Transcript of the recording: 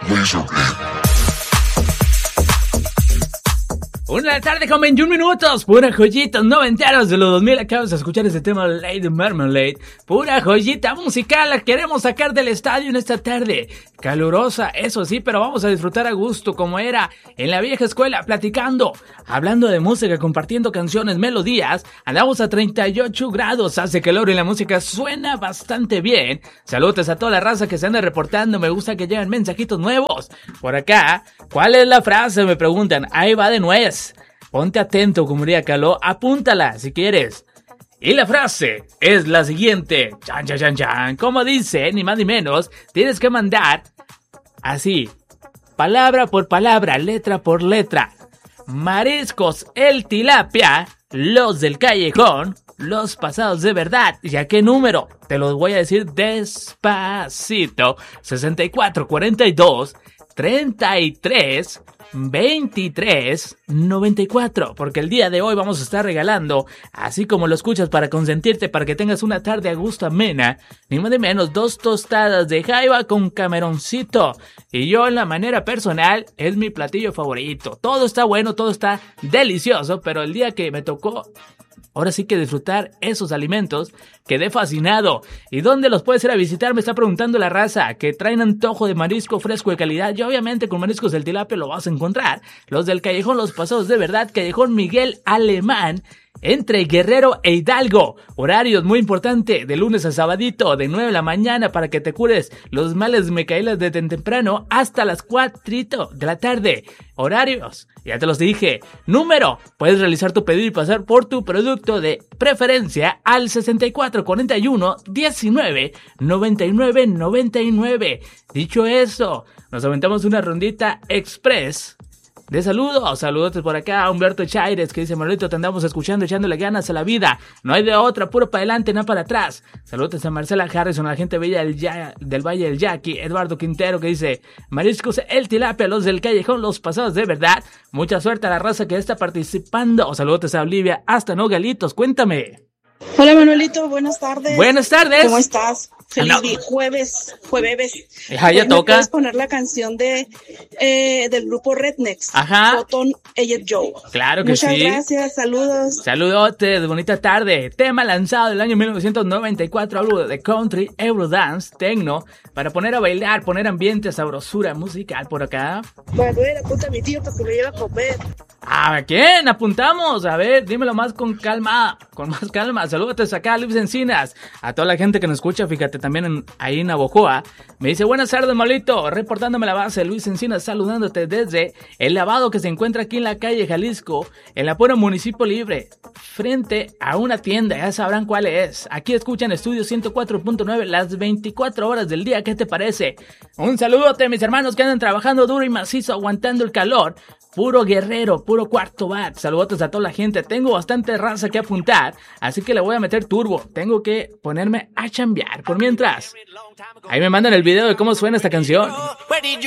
Una de la tarde con 21 minutos, pura joyitas noventeros de los 2000. Acabas de escuchar este tema, Lady Marmalade. Pura joyita musical, la queremos sacar del estadio en esta tarde. Calurosa, eso sí, pero vamos a disfrutar a gusto como era en la vieja escuela, platicando, hablando de música, compartiendo canciones, melodías. Andamos a 38 grados, hace calor y la música suena bastante bien. Saludos a toda la raza que se anda reportando, me gusta que llegan mensajitos nuevos. Por acá, ¿cuál es la frase? Me preguntan, ahí va de nuez. Ponte atento, como diría Caló, apúntala si quieres. Y la frase es la siguiente. Chan, chan, chan, chan. Como dice, ni más ni menos, tienes que mandar así, palabra por palabra, letra por letra. Mariscos, el tilapia, los del callejón, los pasados de verdad. ¿Y a qué número? Te los voy a decir despacito. 64, 42, 33... 23 94, porque el día de hoy vamos a estar regalando, así como lo escuchas, para consentirte, para que tengas una tarde a gusto amena, ni más ni menos 2 tostadas de jaiba con cameroncito. Y yo, en la manera personal, es mi platillo favorito. Todo está bueno, todo está delicioso, pero el día que me tocó, ahora sí que disfrutar esos alimentos, quedé fascinado. ¿Y dónde los puedes ir a visitar? Me está preguntando la raza, que traen antojo de marisco fresco de calidad. Y obviamente con mariscos del tilapia lo vas a encontrar. Los del callejón, los pasados de verdad, callejón Miguel Alemán, entre Guerrero e Hidalgo. Horarios muy importante, de lunes a sabadito, de 9 de la mañana para que te cures los males mecaílas desde temprano hasta las 4 de la tarde. Horarios, ya te los dije. Número, puedes realizar tu pedido y pasar por tu producto de preferencia al 64 41 19 99 99. Dicho eso, nos aventamos una rondita express de saludos. Saludos por acá a Humberto Chaires, que dice: Marlito, te andamos escuchando, echándole ganas a la vida, no hay de otra, puro para adelante, no para atrás. Saludos a Marcela Harrison, a la gente bella del Valle del Yaqui. Eduardo Quintero, que dice: mariscos, el tilapia, los del callejón, los pasados de verdad. Mucha suerte a la raza que está participando. Saludos a Olivia hasta Nogalitos, cuéntame. Hola Manuelito, buenas tardes. Buenas tardes. ¿Cómo estás? Feliz jueves. Ya toca. ¿Puedes poner la canción del grupo Rednecks? Ajá. Cotton Eye Joe. Claro que Muchas sí. Gracias, saludos. Saludotes, bonita tarde. Tema lanzado del año 1994, hablo de country, eurodance, techno, para poner a bailar, poner ambiente, sabrosura musical por acá. Manuel, apunta a mi tío para que me lleve a comer. ¿A quién apuntamos? A ver, dímelo más con calma, Saludos acá a Luis Encinas, a toda la gente que nos escucha, fíjate, también ahí en Navojoa. Me dice: buenas tardes, Malito, reportándome la base. Luis Encinas saludándote desde el lavado que se encuentra aquí en la calle Jalisco, en la pura Municipio Libre, frente a una tienda, ya sabrán cuál es. Aquí escuchan Estudio 104.9 las 24 horas del día, ¿qué te parece? Un saludote a mis hermanos que andan trabajando duro y macizo, aguantando el calor. Puro guerrero, puro cuarto bat. Saludos a toda la gente. Tengo bastante raza que apuntar, así que le voy a meter turbo. Tengo que ponerme a chambear. Por mientras, ahí me mandan el video de cómo suena esta canción.